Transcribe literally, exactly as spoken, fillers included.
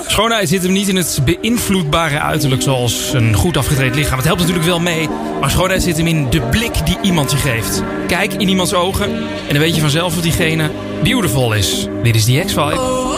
Schoonheid zit hem niet in het beïnvloedbare uiterlijk zoals een goed afgetraind lichaam. Het helpt natuurlijk wel mee, maar schoonheid zit hem in de blik die iemand je geeft. Kijk in iemands ogen en dan weet je vanzelf of diegene beautiful is. Dit is die X-Five.